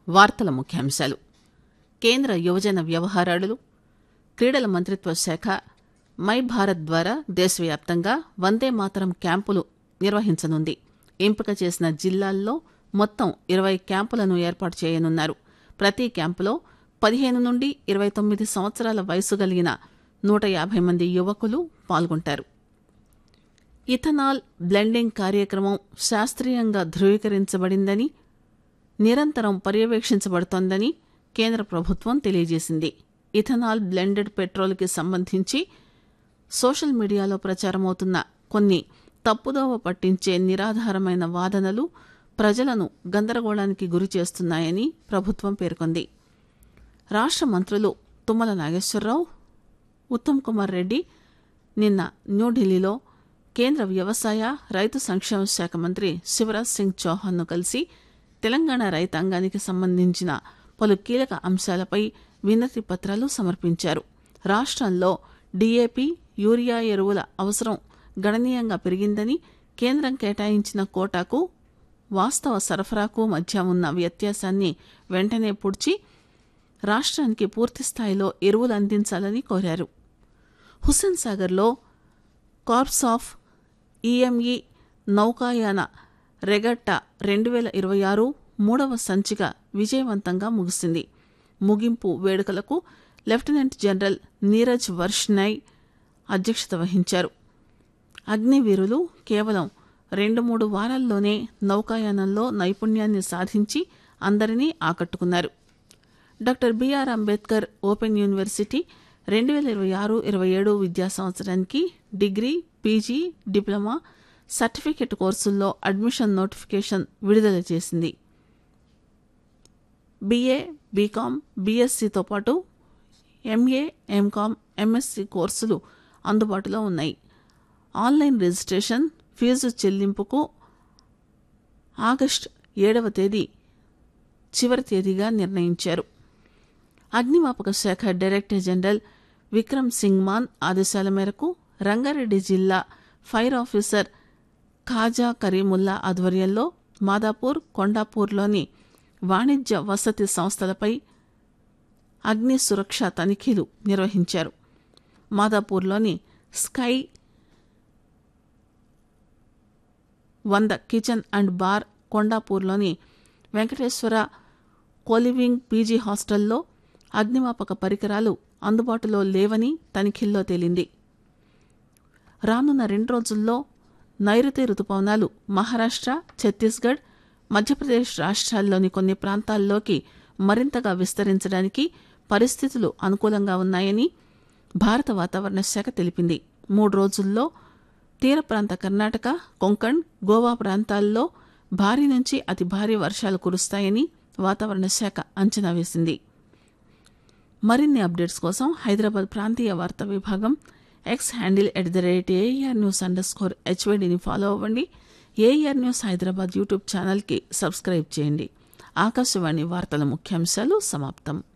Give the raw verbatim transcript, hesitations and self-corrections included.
వార్తల ముఖ్యాంశాలు. కేంద్ర యువజన వ్యవహారాలు, క్రీడల మంత్రిత్వ శాఖ మై భారత్ ద్వారా దేశవ్యాప్తంగా వందే మాతరం క్యాంపులు నిర్వహించనుంది. ఎంపిక చేసిన జిల్లాల్లో మొత్తం ఇరవై క్యాంపులను ఏర్పాటు చేయనున్నారు. ప్రతి క్యాంపులో పదిహేను నుండి ఇరవై తొమ్మిది సంవత్సరాల వయసు కలిగిన నూట యాభై మంది యువకులు పాల్గొంటారు. ఇథనాల్ బ్లెండింగ్ కార్యక్రమం శాస్త్రీయంగా ధృవీకరించబడిందని, నిరంతరం పర్యవేక్షించబడుతోందని కేంద్ర ప్రభుత్వం తెలియజేసింది. ఇథనాల్ బ్లెండెడ్ పెట్రోల్కి సంబంధించి సోషల్ మీడియాలో ప్రచారమవుతున్న కొన్ని తప్పుదోవ పట్టించే నిరాధారమైన వాదనలు ప్రజలను గందరగోళానికి గురి చేస్తున్నాయని ప్రభుత్వం పేర్కొంది. రాష్ట్ర మంత్రులు తుమ్మల నాగేశ్వరరావు, ఉత్తమ్ కుమార్ రెడ్డి నిన్న న్యూఢిల్లీలో కేంద్ర వ్యవసాయ, రైతు సంక్షేమ శాఖ మంత్రి శివరాజ్ సింగ్ చౌహాన్ను కలిసి తెలంగాణ రైతాంగానికి సంబంధించిన పలు కీలక అంశాలపై వినతి పత్రాలు సమర్పించారు. రాష్ట్రంలో డీఏపీ, యూరియా ఎరువుల అవసరం గణనీయంగా పెరిగిందని, కేంద్రం కేటాయించిన కోటాకు వాస్తవ సరఫరాకు మధ్య ఉన్న వ్యత్యాసాన్ని వెంటనే పూడ్చి రాష్ట్రానికి పూర్తిస్థాయిలో ఎరువులు అందించాలని కోరారు. హుస్సేన్ సాగర్లో కార్ప్స్ ఆఫ్ ఈఎంఈ నౌకాయాన రెగట్టా రెండు వేల ఇరవై ఆరు మూడవ సంచిక విజయవంతంగా ముగిసింది. ముగింపు వేడుకలకు లెఫ్టినెంట్ జనరల్ నీరజ్ వర్ష్నయ్ అధ్యక్షత వహించారు. అగ్నివీరులు కేవలం రెండు మూడు వారాల్లోనే నౌకాయానంలో నైపుణ్యాన్ని సాధించి అందరినీ ఆకట్టుకున్నారు. Doctor BR Ambedkar open university రెండు వేల ఇరవై ఆరు ఇరవై ఏడు విద్యా సంవత్సరానికి డిగ్రీ, పీజీ, డిప్లొమా, సర్టిఫికెట్ కోర్సుల్లో అడ్మిషన్ నోటిఫికేషన్ విడుదల చేసింది. బీఏ, బీకాం, బీఎస్సీతో పాటు ఎంఏ, ఎంకాం, ఎంఎస్సీ కోర్సులు అందుబాటులో ఉన్నాయి. ఆన్లైన్ రిజిస్ట్రేషన్, ఫీజు చెల్లింపుకు ఆగస్టు ఏడవ తేదీ చివరి తేదీగా నిర్ణయించారు. అగ్నిమాపక శాఖ డైరెక్టర్ జనరల్ విక్రమ్ సింగ్ మాన్ ఆదేశాల మేరకు రంగారెడ్డి జిల్లా ఫైర్ ఆఫీసర్ ఖాజా కరీముల్లా ఆధ్వర్యంలో మాదాపూర్, కొండాపూర్లోని వాణిజ్య వసతి సంస్థలపై అగ్ని సురక్ష తనిఖీలు నిర్వహించారు. మాదాపూర్లోని స్కై వంద kitchen and bar, కొండాపూర్లోని Venkateswara coliving PG హాస్టల్లో అగ్నిమాపక పరికరాలు అందుబాటులో లేవని తనిఖీల్లో తేలింది. రానున్న రెండు రోజుల్లో నైరుతి రుతుపవనాలు మహారాష్ట్ర, ఛత్తీస్గఢ్, మధ్యప్రదేశ్ రాష్ట్రాల్లోని కొన్ని ప్రాంతాల్లోకి మరింతగా విస్తరించడానికి పరిస్థితులు అనుకూలంగా ఉన్నాయని భారత వాతావరణ శాఖ తెలిపింది. మూడు రోజుల్లో తీర ప్రాంత కర్ణాటక, కొంకణ్, గోవా ప్రాంతాల్లో భారీ నుంచి అతి భారీ వర్షాలు కురుస్తాయని వాతావరణ శాఖ అంచనా వేసింది. మరిన్ని అప్డేట్స్ కోసం హైదరాబాద్ ప్రాంతీయ వార్తా విభాగం X handle at the rate AR news under score హెచ్వైడిని follow అవ్వండి. ఏఆర్ న్యూస్ హైదరాబాద్ యూట్యూబ్ ఛానల్కి సబ్స్క్రైబ్ చేయండి. ఆకాశవాణి వార్తల ముఖ్యాంశాలు సమాప్తం.